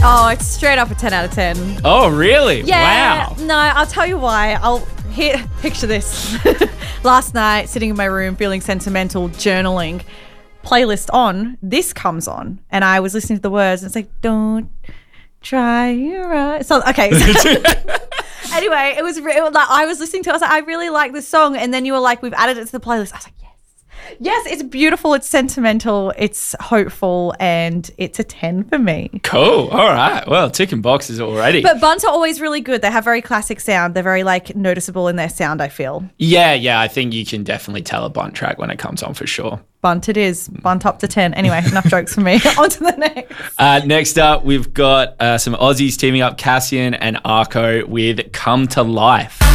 Oh, it's straight up a 10 out of 10. Oh, really? Yeah. Wow. No, I'll tell you why. Picture this. Last night, sitting in my room, feeling sentimental, journaling, playlist on, this comes on, and I was listening to the words, and it's like, don't try your eyes. So, okay. Anyway, it was like I was listening to it. I was like, I really like this song. And then you were like, we've added it to the playlist. I was like, yes. Yes, it's beautiful. It's sentimental. It's hopeful. And it's a 10 for me. Cool. All right. Well, ticking boxes already. But Bunt are always really good. They have very classic sound. They're very like noticeable in their sound, I feel. Yeah. I think you can definitely tell a Bunt track when it comes on for sure. Bunt it is. Bunt up to 10. Anyway, enough jokes for me. On to the next. Next up, we've got some Aussies teaming up, Cassian and Arco with Come to Life.